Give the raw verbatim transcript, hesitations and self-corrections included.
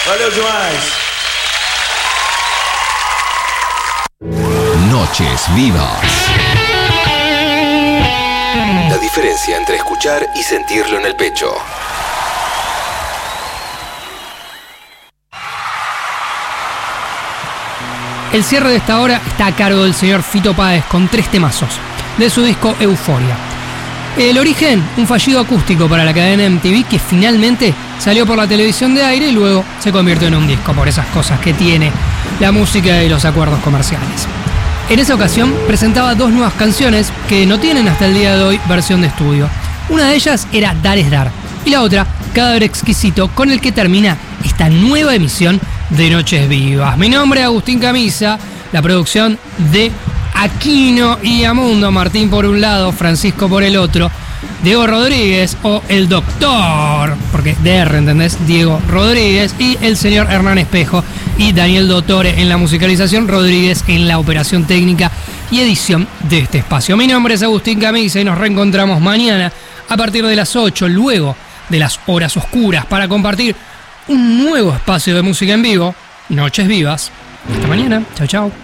Valeu demais. Noches Vivas. La diferencia entre escuchar y sentirlo en el pecho. El cierre de esta hora está a cargo del señor Fito Páez con tres temazos de su disco Euforia. El origen, un fallido acústico para la cadena M T V que finalmente salió por la televisión de aire y luego se convirtió en un disco por esas cosas que tiene la música y los acuerdos comerciales. En esa ocasión presentaba dos nuevas canciones que no tienen hasta el día de hoy versión de estudio. Una de ellas era Dar es Dar y la otra Cadáver Exquisito, con el que termina esta nueva emisión de Noches Vivas. Mi nombre es Agustín Camisa, la producción de Aquino y Amundo, Martín por un lado, Francisco por el otro, Diego Rodríguez o el doctor, porque D R, ¿entendés? Diego Rodríguez y el señor Hernán Espejo y Daniel Dottore en la musicalización, Rodríguez en la operación técnica y edición de este espacio. Mi nombre es Agustín Camisa y nos reencontramos mañana a partir de las ocho, luego de las horas oscuras, para compartir un nuevo espacio de música en vivo, Noches Vivas. Hasta mañana, chau chau.